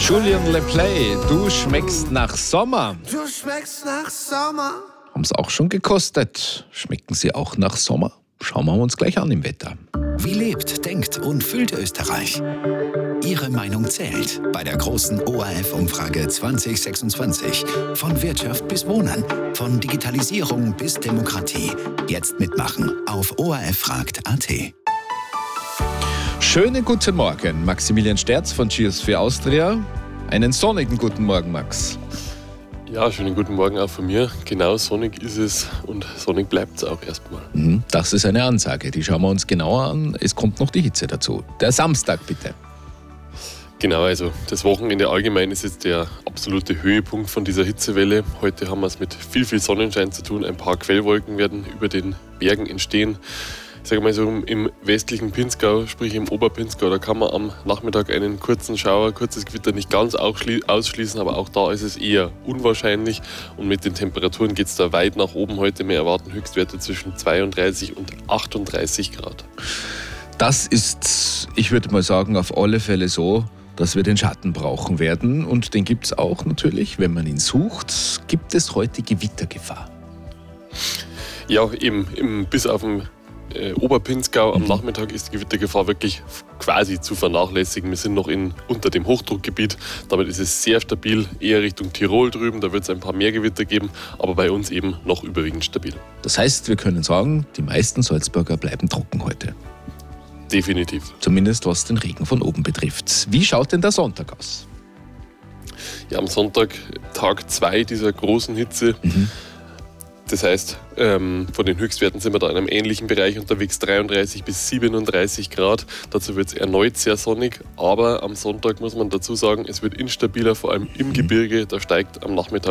Julien Leplayes, du schmeckst nach Sommer. Du schmeckst nach Sommer. Haben es auch schon gekostet. Schmecken sie auch nach Sommer? Schauen wir uns gleich an im Wetter. Wie lebt, denkt und fühlt Österreich? Ihre Meinung zählt bei der großen ORF-Umfrage 2026. Von Wirtschaft bis Wohnen, von Digitalisierung bis Demokratie. Jetzt mitmachen auf orffragt.at. Schönen guten Morgen, Maximilian Sterz von Cheers für Austria. Einen sonnigen guten Morgen, Max. Ja, schönen guten Morgen auch von mir. Genau, sonnig ist es und sonnig bleibt es auch erstmal. Das ist eine Ansage, die schauen wir uns genauer an. Es kommt noch die Hitze dazu. Der Samstag bitte. Genau, also das Wochenende allgemein ist jetzt der absolute Höhepunkt von dieser Hitzewelle. Heute haben wir es mit viel Sonnenschein zu tun. Ein paar Quellwolken werden über den Bergen entstehen. Ich sage mal so, im westlichen Pinzgau, sprich im Oberpinzgau, da kann man am Nachmittag einen kurzen Schauer, kurzes Gewitter nicht ganz ausschließen, aber auch da ist es eher unwahrscheinlich. Und mit den Temperaturen geht es da weit nach oben heute. Wir erwarten Höchstwerte zwischen 32 und 38 Grad. Das ist, ich würde mal sagen, auf alle Fälle so, dass wir den Schatten brauchen werden. Und den gibt es auch natürlich, wenn man ihn sucht. Gibt es heute Gewittergefahr? Ja, eben bis auf den Oberpinzgau am Nachmittag ist die Gewittergefahr wirklich quasi zu vernachlässigen. Wir sind noch unter dem Hochdruckgebiet. Damit ist es sehr stabil, eher Richtung Tirol drüben. Da wird es ein paar mehr Gewitter geben, aber bei uns eben noch überwiegend stabil. Das heißt, wir können sagen, die meisten Salzburger bleiben trocken heute. Definitiv. Zumindest was den Regen von oben betrifft. Wie schaut denn der Sonntag aus? Ja, am Sonntag Tag 2 dieser großen Hitze. Das heißt, von den Höchstwerten sind wir da in einem ähnlichen Bereich unterwegs, 33 bis 37 Grad. Dazu wird es erneut sehr sonnig, aber am Sonntag muss man dazu sagen, es wird instabiler, vor allem im Gebirge. Da steigt am Nachmittag